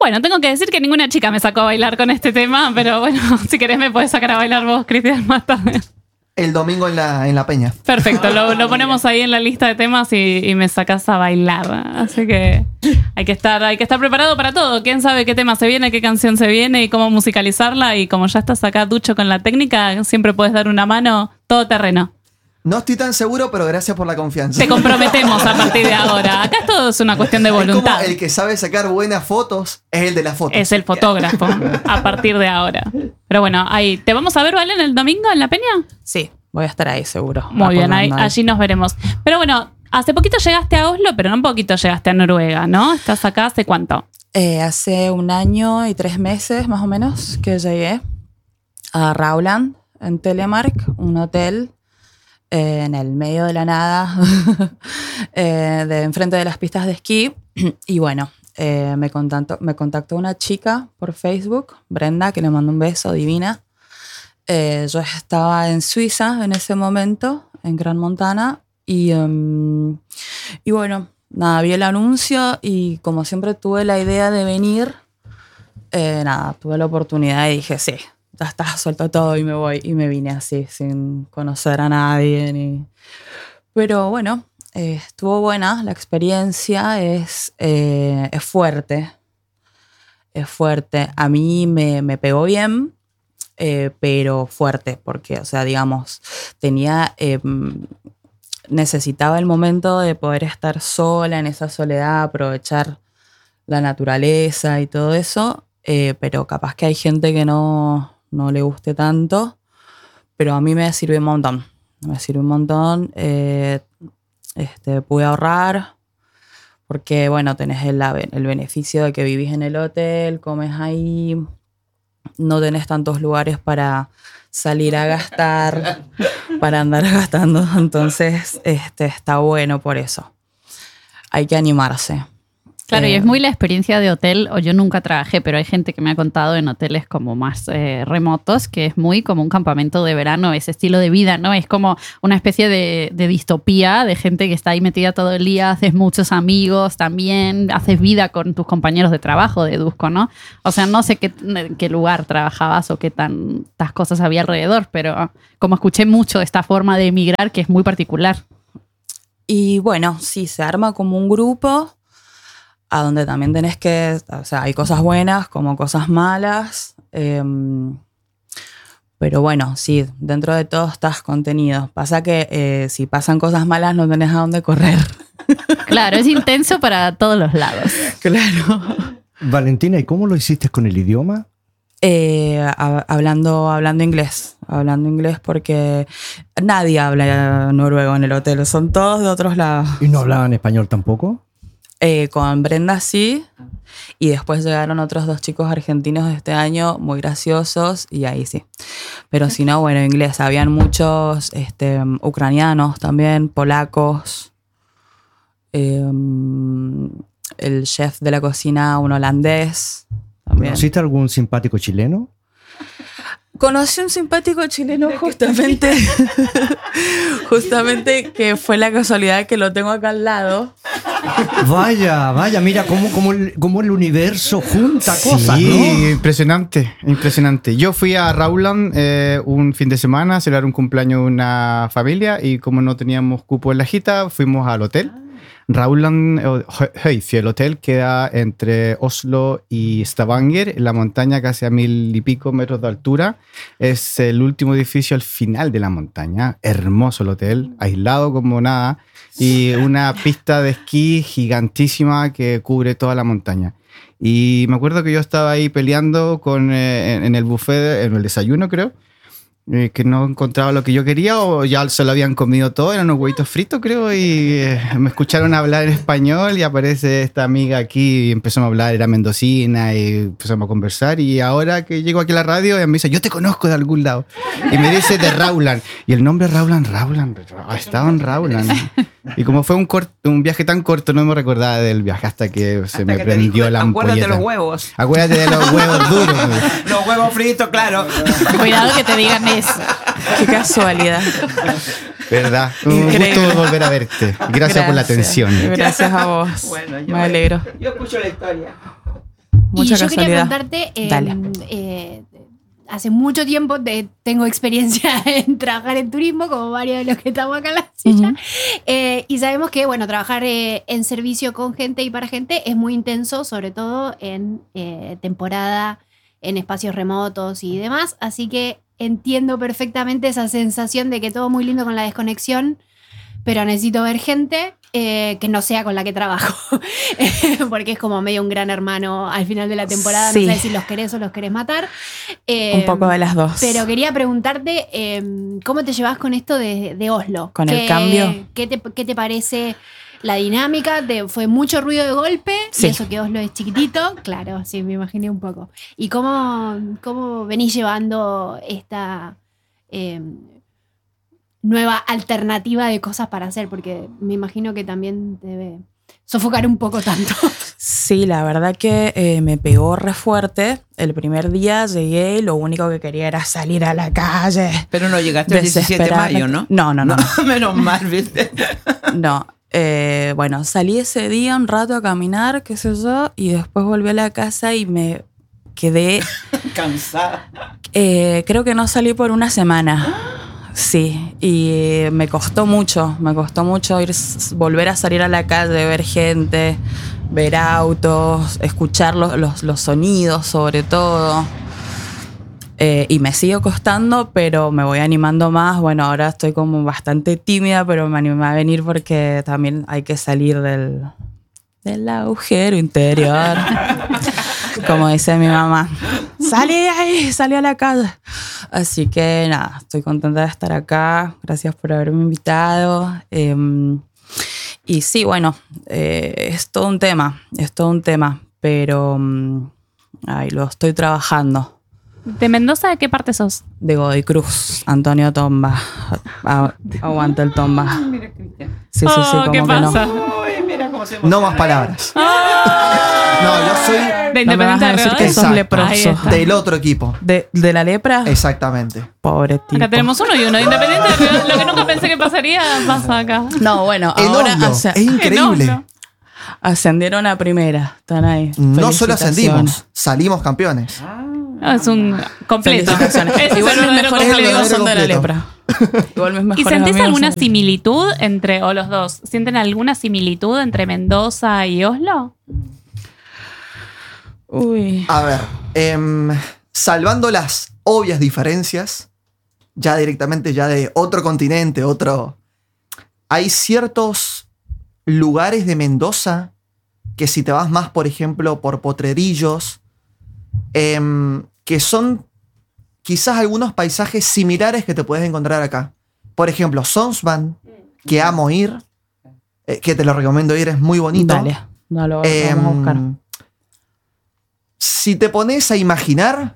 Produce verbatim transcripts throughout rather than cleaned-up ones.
Bueno, tengo que decir que ninguna chica me sacó a bailar con este tema, pero bueno, si querés me podés sacar a bailar vos, Cristian, más tarde. El domingo en la, en la peña. Perfecto, lo, lo ponemos ahí en la lista de temas y, y me sacás a bailar. Así que hay que estar, hay que estar preparado para todo. ¿Quién sabe qué tema se viene, qué canción se viene y cómo musicalizarla? Y como ya estás acá, Ducho, con la técnica, siempre puedes dar una mano, todo terreno. No estoy tan seguro, pero gracias por la confianza. Te comprometemos a partir de ahora. Acá todo es una cuestión de voluntad. Es como el que sabe sacar buenas fotos es el de las fotos. Es el fotógrafo a partir de ahora. Pero bueno, ahí. ¿Te vamos a ver, Valen, el domingo en la peña? Sí, voy a estar ahí seguro. Muy bien, ahí, allí nos veremos. Pero bueno, hace poquito llegaste a Oslo, pero no un poquito llegaste a Noruega, ¿no? ¿Estás acá hace cuánto? Eh, hace un año y tres meses más o menos que llegué a Rauland, en Telemark, un hotel eh, en el medio de la nada, eh, de enfrente de las pistas de esquí. Y bueno, eh, me, contactó, me contactó una chica por Facebook, Brenda, que le mando un beso, divina. Eh, yo estaba en Suiza en ese momento, en Gran Montana, y, um, y bueno, nada, vi el anuncio y como siempre tuve la idea de venir, eh, nada, tuve la oportunidad y dije, sí, ya está, suelto todo y me voy. Y me vine así, sin conocer a nadie. Ni... Pero bueno, eh, estuvo buena la experiencia, es, eh, es fuerte, es fuerte. A mí me, me pegó bien. Eh, pero fuerte, porque, o sea, digamos, tenía, eh, necesitaba el momento de poder estar sola en esa soledad, aprovechar la naturaleza y todo eso, eh, pero capaz que hay gente que no, no le guste tanto, pero a mí me sirvió un montón, me sirvió un montón, eh, este, pude ahorrar, porque, bueno, tenés el, el beneficio de que vivís en el hotel, comes ahí... No tenés tantos lugares para salir a gastar, para andar gastando. Entonces, este, está bueno por eso. Hay que animarse. Claro, eh, y es muy la experiencia de hotel, o yo nunca trabajé, pero hay gente que me ha contado en hoteles como más eh, remotos, que es muy como un campamento de verano, ese estilo de vida, ¿no? Es como una especie de, de distopía, de gente que está ahí metida todo el día, haces muchos amigos también, haces vida con tus compañeros de trabajo, deduzco, ¿no? O sea, no sé qué, en qué lugar trabajabas o qué tantas cosas había alrededor, pero como escuché mucho de esta forma de emigrar, que es muy particular. Y bueno, sí, se arma como un grupo a donde también tenés que, o sea, hay cosas buenas como cosas malas, eh, pero bueno, sí, dentro de todo estás contenido. Pasa que eh, si pasan cosas malas no tenés a dónde correr. Claro, es intenso para todos los lados. Claro. Valentina, ¿y cómo lo hiciste con el idioma? Eh, a, hablando, hablando inglés, hablando inglés porque nadie habla noruego en el hotel, son todos de otros lados. ¿Y no hablaban español tampoco? Eh, con Brenda sí, y después llegaron otros dos chicos argentinos de este año muy graciosos y ahí sí. Pero si no, bueno, inglés. Habían muchos este, ucranianos también, polacos. Eh, el chef de la cocina, un holandés también. ¿Conociste algún simpático chileno? Conocí un simpático chileno justamente, justamente que fue la casualidad que lo tengo acá al lado. Vaya, vaya, mira cómo, cómo, el, cómo el universo junta Sí, cosas, ¿no? impresionante, impresionante. Yo fui a Rauland eh, un fin de semana a celebrar un cumpleaños de una familia y como no teníamos cupo en la gita, fuimos al hotel. Rauland Høyfjell, el hotel queda entre Oslo y Stavanger, en la montaña casi a mil y pico metros de altura. Es el último edificio al final de la montaña. Hermoso el hotel, aislado como nada, y una pista de esquí gigantísima que cubre toda la montaña. Y me acuerdo que yo estaba ahí peleando con, eh, en, en el buffet, en el desayuno creo, Eh, que no encontraba lo que yo quería o ya se lo habían comido todo, eran unos huevitos fritos creo y eh, me escucharon hablar en español y aparece esta amiga aquí y empezamos a hablar, era mendocina y empezamos a conversar y ahora que llego aquí a la radio ella me dice, yo te conozco de algún lado y me dice de Rauland y el nombre Rauland, Rauland, ah, estaba en Rauland y como fue un, corto, un viaje tan corto no me recordaba del viaje hasta que hasta se me que prendió dijo, la ampolleta. Acuérdate de los huevos. Acuérdate de los huevos duros. Los huevos fritos, claro. Cuidado que te digan eso. Qué casualidad. ¿Verdad? Un Increíble. gusto volver a verte. Gracias, Gracias por la atención. Gracias a vos. Bueno, yo me alegro. Yo escucho la historia. mucha y yo quería casualidad. preguntarte, eh, Dale. eh, hace mucho tiempo te- tengo experiencia en trabajar en turismo, como varios de los que estamos acá en la silla, Ujú. eh, y sabemos que, bueno, trabajar eh, en servicio con gente y para gente es muy intenso, sobre todo en eh, temporada, en espacios remotos y demás, así que entiendo perfectamente esa sensación de que todo muy lindo con la desconexión, pero necesito ver gente eh, que no sea con la que trabajo. Porque es como medio un gran hermano al final de la temporada. Sí. No sabes si los querés o los querés matar. Eh, Un poco de las dos. Pero quería preguntarte, eh, ¿cómo te llevas con esto de, de Oslo? ¿Con el ¿Qué- cambio? ¿qué te, qué te parece la dinámica? ¿Te- ¿Fue mucho ruido de golpe? Sí. Y eso que Oslo es chiquitito. Claro, sí, me imaginé un poco. ¿Y cómo, cómo venís llevando esta... eh, nueva alternativa de cosas para hacer? Porque me imagino que también debe sofocar un poco tanto. Sí, la verdad que eh, me pegó re fuerte. El primer día llegué y lo único que quería era salir a la calle. Pero no llegaste el diecisiete de mayo, ¿no? No, no, no. no. Menos mal, ¿viste? No, eh, bueno, salí ese día un rato a caminar, qué sé yo, y después volví a la casa y me quedé, Cansada. eh, creo que no salí por una semana. Sí, y me costó mucho, me costó mucho ir, volver a salir a la calle, ver gente, ver autos, escuchar los, los, los sonidos sobre todo. Eh, y me sigue costando, pero me voy animando más. Bueno, ahora estoy como bastante tímida, pero me animé a venir porque también hay que salir del, del agujero interior. Como dice mi mamá. Salí de ahí, salí a la calle. Así que nada, estoy contenta de estar acá. Gracias por haberme invitado. Eh, y sí, bueno, eh, es todo un tema, es todo un tema, pero um, ay, lo estoy trabajando. ¿De Mendoza de qué parte sos? De Godoy Cruz, Antonio Tomba. Ah, aguanta el Tomba. Sí, sí, sí, Oh, como ¿qué que pasa? no. Uy, mira cómo se No más palabras. No, yo soy De No me vas Independiente a de decir que Rivadavia. sos Exacto. leproso. Ahí está. del otro equipo. De, de la lepra, Exactamente. pobre tipo. Acá tenemos uno y uno. De Independiente de Rivadavia. Lo que nunca pensé que pasaría pasa acá. No, bueno, El ahora Oslo, asce- es increíble. No, no. ascendieron a primera. Están ahí. No solo Felicitaciones. ascendimos, salimos campeones. No, es un completo. Felicitaciones. Ese es Igual el mis verdadero mejores Es el completo. amigos son de la verdadero lepra. Igual mis ¿Y mejores sentís amigos alguna son- similitud entre, o los dos, sienten alguna similitud entre Mendoza y Oslo? Uy. A ver, em, salvando las obvias diferencias, ya directamente ya de otro continente, otro... Hay ciertos lugares de Mendoza que si te vas más, por ejemplo, por Potrerillos, em, que son quizás algunos paisajes similares que te puedes encontrar acá. Por ejemplo, Sonsvan, que amo ir, eh, que te lo recomiendo ir, es muy bonito. Dale. No lo Em, vamos a buscar. Si te pones a imaginar,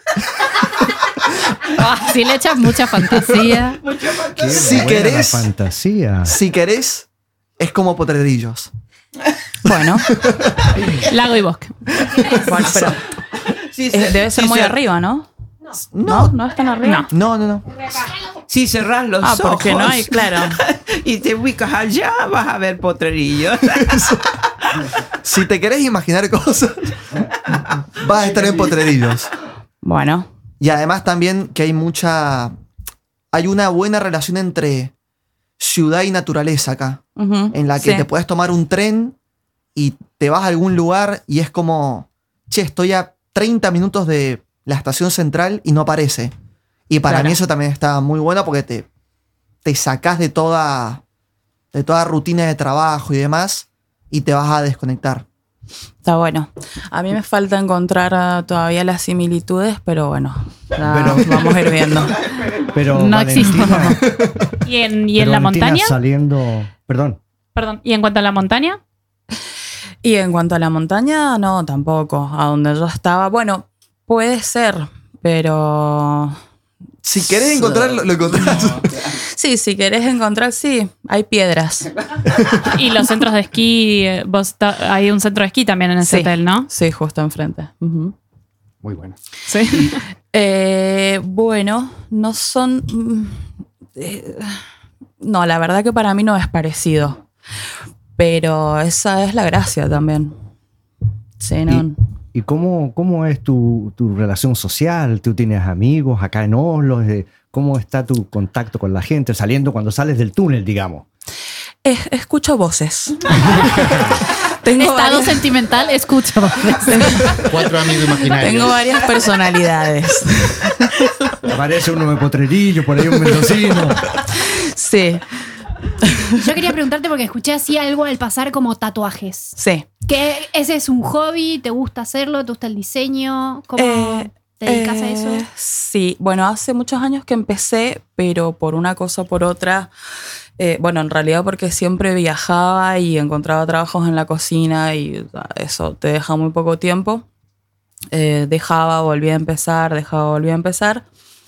Ah, si le echas mucha fantasía. Qué Si buena querés- la fantasía. si querés, es como Potrerillos. Bueno, Lago y bosque. bueno, pero Sí, eh, debe ser sí, muy cer- arriba, ¿no? No, No, no es tan arriba. no, no, no. Si cerrás los Ah, ojos porque no hay, claro. y te ubicas allá, vas a ver potrerillos. Si te querés imaginar cosas, vas a estar en Potrerillos. Bueno, Y además también que hay mucha... Hay una buena relación entre ciudad y naturaleza acá. ujú, En la que sí. te puedes tomar un tren y te vas a algún lugar y es como... Che, estoy a treinta minutos de la estación central y no parece. Y para Claro. mí eso también está muy bueno porque te, te sacás de toda, de toda rutina de trabajo y demás y te vas a desconectar. Está bueno. A mí me falta encontrar ah, todavía las similitudes, pero bueno, ya Pero- vamos a ir viendo. Pero No Valentina, ¿Y en, y en pero la Valentina montaña? saliendo, perdón, Perdón. ¿Y en cuanto a la montaña? Y en cuanto a la montaña, no, tampoco. A donde yo estaba, bueno, puede ser, pero Si querés encontrarlo, lo encontrás. sí, si querés encontrar, sí, hay piedras. Y los centros de esquí, eh, vos ta- hay un centro de esquí también en ese Sí. hotel, ¿no? Sí, justo enfrente. Ujú. muy bueno. Sí. Eh, bueno, no son... mm, eh, no, la verdad que para mí no es parecido. Pero esa es la gracia también. Sí, no. ¿Y cómo, cómo es tu, tu relación social? ¿Tú tienes amigos acá en Oslo? Eh, ¿Cómo está tu contacto con la gente saliendo cuando sales del túnel, digamos? Es- escucho voces. Tengo Estado varias, sentimental, escucho. Cuatro amigos imaginarios. tengo varias personalidades. Aparece uno de Potrerillo, por ahí un mendocino. Sí, Yo quería preguntarte porque escuché así algo al pasar como tatuajes. sí. ¿Qué, ¿Ese es un hobby? ¿Te gusta hacerlo? ¿Te gusta el diseño? ¿Cómo Eh, te dedicas a Eh, eso? Sí, bueno, hace muchos años que empecé, pero por una cosa o por otra, eh, bueno, en realidad porque siempre viajaba y encontraba trabajos en la cocina y o sea, eso te deja muy poco tiempo. Eh, dejaba, volvía a empezar, dejaba, volvía a empezar.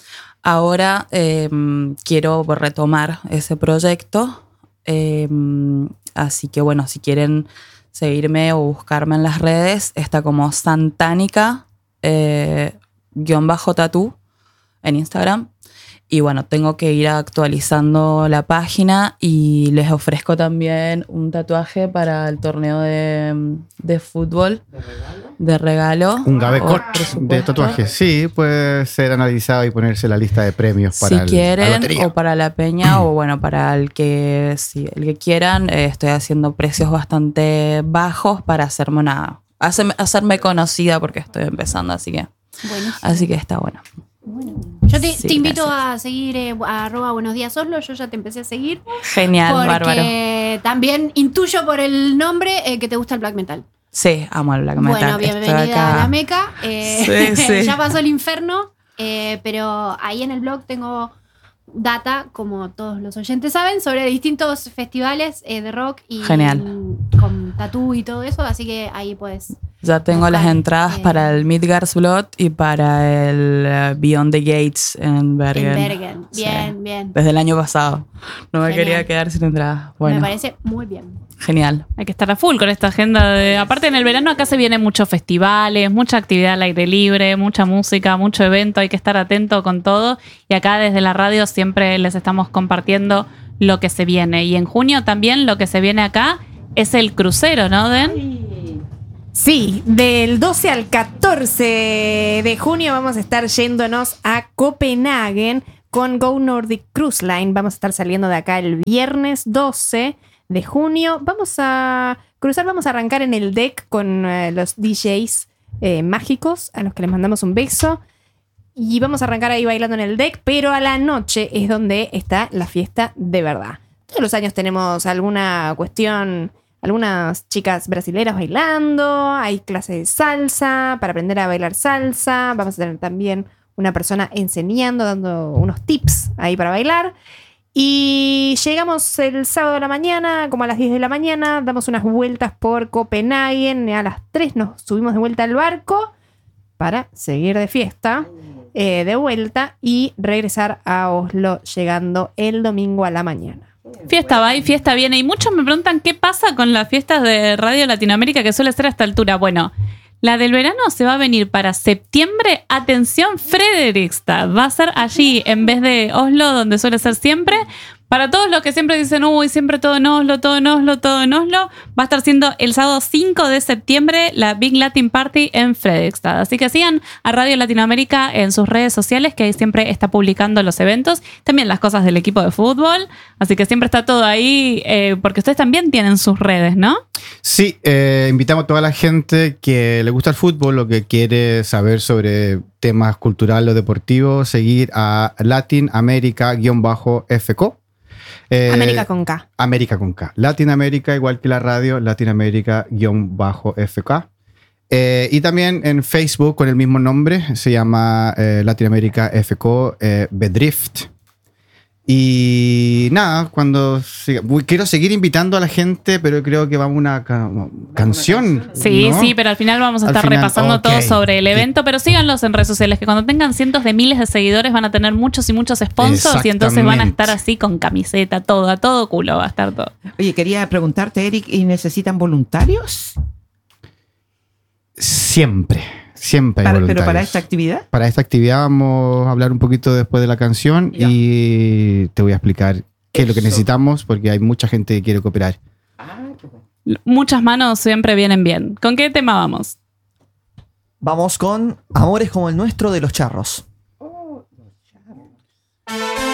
Ahora eh, quiero retomar ese proyecto, eh, así que bueno, si quieren seguirme o buscarme en las redes, está como Santánica, eh, guión bajo tatú en Instagram. Y bueno, tengo que ir actualizando la página y les ofrezco también un tatuaje para el torneo de, de fútbol. ¿De regalo? De regalo. Un Oh, gabecot por de supuesto. tatuajes. Sí, puede ser analizado y ponerse en la lista de premios para Si el- la quieren, lotería. o para la peña, o bueno, para el que, si, el que quieran, eh, estoy haciendo precios bastante bajos para hacerme una, hacerme, hacerme conocida porque estoy empezando, así que, Buenísimo. así que está bueno. Yo te, Sí, te invito gracias. a seguir eh, a arroba buenos días Oslo. Yo ya te empecé a seguir. Genial, bárbaro. Porque también intuyo por el nombre eh, que te gusta el black metal. Sí, amo el black metal. Bueno, Estoy bienvenida acá. a la Meca. Eh, Sí, sí. ya pasó el infierno, eh, pero ahí en el blog tengo data, como todos los oyentes saben, sobre distintos festivales eh, de rock y Genial. con tatú y todo eso, así que ahí puedes. Ya tengo buscar, las entradas eh, para el Midgard's Blood y para el eh, Beyond the Gates en Bergen. En Bergen. Sí. Bien, bien. Desde el año pasado. No me Genial. quería quedar sin entradas. Bueno, Me parece muy bien. genial. Hay que estar a full con esta agenda. De, aparte, en el verano acá se vienen muchos festivales, mucha actividad al aire libre, mucha música, mucho evento. Hay que estar atento con todo. Y acá desde la radio siempre les estamos compartiendo lo que se viene. Y en junio también lo que se viene acá es el crucero, ¿no, Den? Sí, del doce al catorce de junio vamos a estar yéndonos a Copenhague con Go Nordic Cruise Line. Vamos a estar saliendo de acá el viernes doce de junio. Vamos a cruzar, vamos a arrancar en el deck con eh, los D Js eh, mágicos, a los que les mandamos un beso. Y vamos a arrancar ahí bailando en el deck, pero a la noche es donde está la fiesta de verdad. Todos los años tenemos alguna cuestión, algunas chicas brasileras bailando, hay clases de salsa para aprender a bailar salsa. Vamos a tener también una persona enseñando, dando unos tips ahí para bailar. Y llegamos el sábado de la mañana, como a las diez de la mañana, damos unas vueltas por Copenhague. A las tres nos subimos de vuelta al barco para seguir de fiesta, eh, de vuelta y regresar a Oslo llegando el domingo a la mañana. Fiesta va y fiesta viene. Y muchos me preguntan qué pasa con las fiestas de Radio Latinoamérica, que suele ser a esta altura. Bueno, la del verano se va a venir para septiembre. Atención, Fredrikstad. Va a ser allí en vez de Oslo, donde suele ser siempre. Para todos los que siempre dicen, uy, siempre todo en Oslo, todo en Oslo, todo en Oslo, va a estar siendo el sábado cinco de septiembre la Big Latin Party en Fredrikstad. Así que sigan a Radio Latinoamérica en sus redes sociales, que ahí siempre está publicando los eventos, también las cosas del equipo de fútbol. Así que siempre está todo ahí, eh, porque ustedes también tienen sus redes, ¿no? Sí, eh, invitamos a toda la gente que le gusta el fútbol o que quiere saber sobre temas culturales o deportivos, seguir a Latin America-F C. Eh, América con K. América con K. Latinoamérica, igual que la radio, Latinoamérica-F K. Eh, y también en Facebook con el mismo nombre, se llama eh, Latinoamérica F K eh, Bedrift. Y nada, cuando siga, uy, quiero seguir invitando a la gente, pero creo que vamos a una ca- canción. Sí, ¿no? sí, pero al final vamos a Al estar final, repasando ok. todo sobre el evento, pero síganlos en redes sociales, que cuando tengan cientos de miles de seguidores van a tener muchos y muchos sponsors y entonces van a estar así con camiseta, todo, a todo culo va a estar todo. Oye, quería preguntarte, Eric, ¿y necesitan voluntarios? Siempre, siempre hay Para- pero voluntarios. para esta actividad. Para esta actividad vamos a hablar un poquito después de la canción Ya. y te voy a explicar qué es lo que Eso. necesitamos, porque hay mucha gente que quiere cooperar. Ah, qué bueno. Muchas manos siempre vienen bien. ¿Con qué tema vamos? Vamos con Amores como el nuestro de los charros.